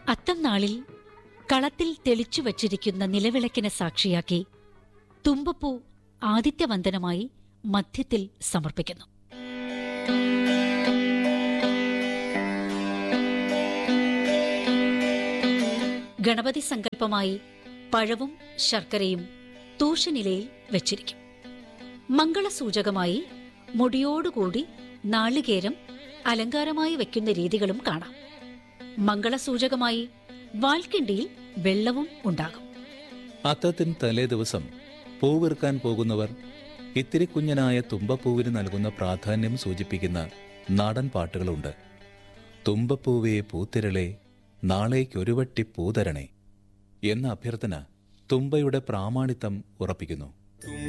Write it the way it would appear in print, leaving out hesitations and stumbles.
അത്തം നാളിൽ കളത്തിൽ തെളിച്ചു വച്ചിരിക്കുന്ന നിലവിളക്കിനെ സാക്ഷിയാക്കി തുമ്പപ്പൂ ആദിത്യവന്ദനമായി മധ്യത്തിൽ സമർപ്പിക്കുന്നു. ഗണപതി സങ്കല്പമായി പഴവും ശർക്കരയും തൂഷനിലയിൽ വെച്ചിരിക്കും. മംഗളസൂചകമായി മുടിയോടുകൂടി നാളികേരം അലങ്കാരമായി വയ്ക്കുന്ന രീതികളും കാണാം. മംഗളസൂചകമായി വാൽക്കിണ്ടിയിൽ വെള്ളവും ഉണ്ടാകും. അത്തത്തിന് തലേ ദിവസം പൂവിറുക്കാൻ പോകുന്നവർ ഇത്തിരി കുഞ്ഞനായ തുമ്പപ്പൂവിന് നൽകുന്ന പ്രാധാന്യം സൂചിപ്പിക്കുന്ന നാടൻ പാട്ടുകളുണ്ട്. തുമ്പപ്പൂവേ പൂത്തിരളെ നാളേക്കൊരുവട്ടി പൂതരണേ എന്ന അഭ്യർത്ഥന തുമ്പയുടെ പ്രാമാണിത്വം ഉറപ്പിക്കുന്നു.